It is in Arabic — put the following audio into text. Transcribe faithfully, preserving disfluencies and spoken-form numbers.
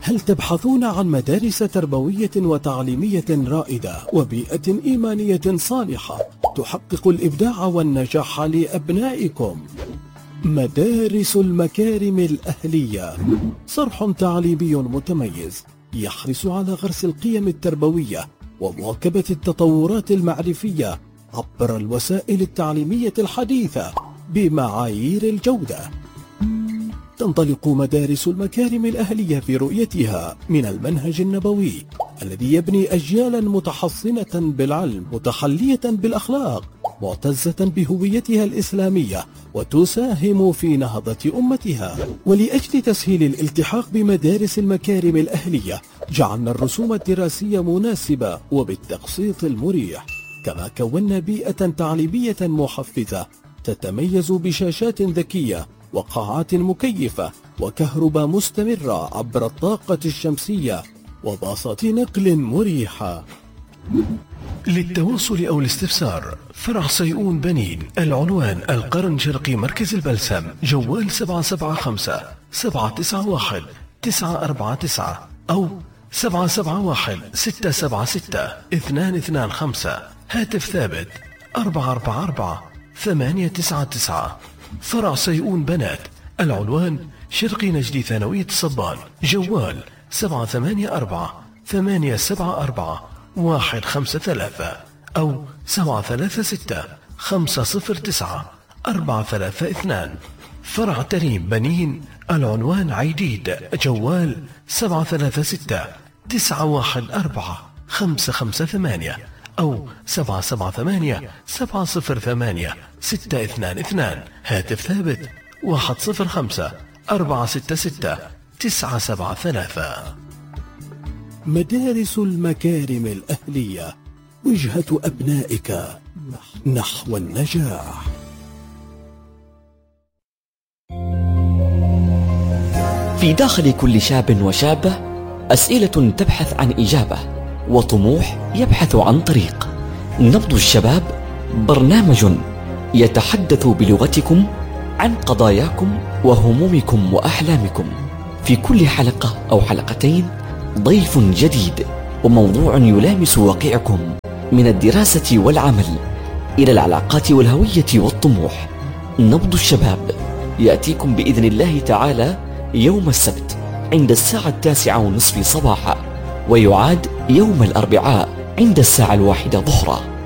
هل تبحثون عن مدارس تربوية وتعليمية رائدة وبيئة إيمانية صالحة تحقق الإبداع والنجاح لأبنائكم؟ مدارس المكارم الأهلية صرح تعليمي متميز يحرص على غرس القيم التربوية ومواكبة التطورات المعرفية عبر الوسائل التعليمية الحديثة بمعايير الجودة. تنطلق مدارس المكارم الأهلية في رؤيتها من المنهج النبوي الذي يبني أجيالا متحصنة بالعلم متحلية بالأخلاق معتزة بهويتها الإسلامية وتساهم في نهضة أمتها. ولأجل تسهيل الالتحاق بمدارس المكارم الأهلية جعلنا الرسوم الدراسية مناسبة وبالتقسيط المريح، كما كونا بيئة تعليمية محفزة تتميز بشاشات ذكية وقاعات مكيفة وكهرباء مستمرة عبر الطاقة الشمسية وباصات نقل مريحة. للتواصل أو الاستفسار فرع صيئون بنين، العنوان القرن شرقي مركز البلسم، جوال سبعة سبعة خمسة سبعة تسعة واحد تسعة أربعة تسعة أو سبعة سبعة واحد ستة سبعة ستة اثنان اثنان خمسة. هاتف ثابت أربعة أربعة أربعة ثمانية تسعة تسعة. فرع صيئون بنات، العنوان شرقي نجدي ثانوية الصبان، جوال سبعة ثمانية أربعة ثمانية سبعة أربعة واحد خمسة ثلاثة أو سبعة ثلاثة ستة خمسة صفر تسعة أربعة ثلاثة اثنان. فرع تريم بنين، العنوان عيديد، جوال سبعة ثلاثة ستة تسعة واحد أربعة خمسة خمسة ثمانية أو سبعة سبعة ثمانية سبعة صفر ثمانية ستة اثنان اثنان. هاتف ثابت واحد صفر خمسة أربعة ستة ستة تسعة سبعة ثلاثة. مدارس المكارم الأهلية، وجهة أبنائك نحو النجاح. في داخل كل شاب وشابة أسئلة تبحث عن إجابة، وطموح يبحث عن طريق. نبض الشباب برنامج يتحدث بلغتكم عن قضاياكم وهمومكم وأحلامكم. في كل حلقة أو حلقتين ضيف جديد وموضوع يلامس واقعكم، من الدراسة والعمل إلى العلاقات والهوية والطموح. نبض الشباب يأتيكم بإذن الله تعالى يوم السبت عند الساعة التاسعة ونصف صباحا، ويعاد يوم الأربعاء عند الساعة الواحدة ظهرا.